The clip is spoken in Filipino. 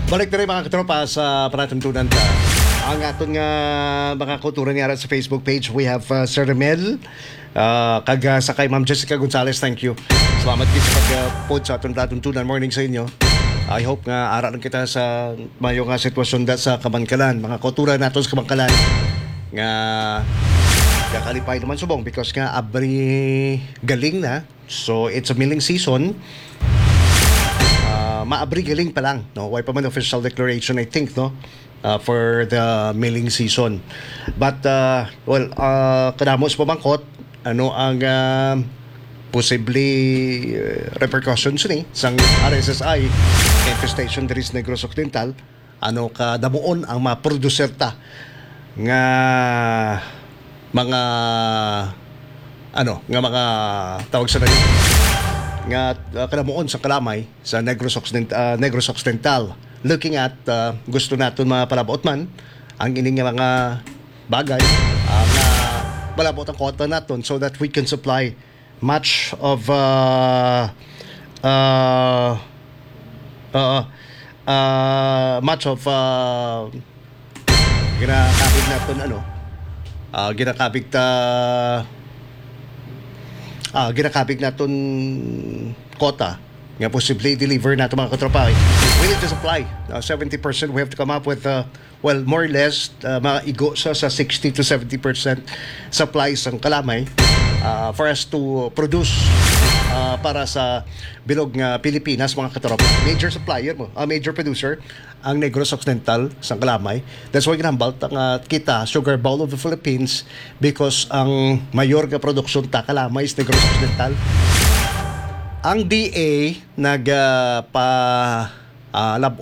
Balik na rin mga katropa sa panatuntunan ta. Ang aton nga mga kultura niya sa Facebook page, we have Sir Remel, sakay Ma'am Jessica Gonzalez, thank you. Salamat din sa pag-post sa aton panatuntunan. Morning sa inyo. I hope nga ara lang kita sa mayo nga sitwasyon da sa Kabankalan. Mga kultura natin sa Kabankalan nga kakalipay naman subong because nga abri galing na. So it's a milling season. Maabri galing pa lang, no? Why pa man official declaration, I think, no? For the milling season. But, kadamos pa bangkot, ano ang possibly repercussions ni sang RSSI infestation there is Negros Occidental, ano kadamuon ang mga producer ta nga mga mga tawag sa nga kadamuon sa kalamay sa Negros Occidental. Looking at gusto natin mapalabot man ang ining mga bagay na palabot ang kota natin so that we can supply much of ginakabig natin ginakabig natin kota nga posibly deliver natin mga katropa. We need to supply 70%. We have to come up with more or less maigo sa 60 to 70% supplies ang kalamay for us to produce para sa bilog nga Pilipinas mga katropa. Major supplier mo, major producer ang Negros Occidental sa kalamay. That's why ginambal ang kita Sugar Bowl of the Philippines because ang mayor nga produksyon ta kalamay is Negros Occidental. Ang DA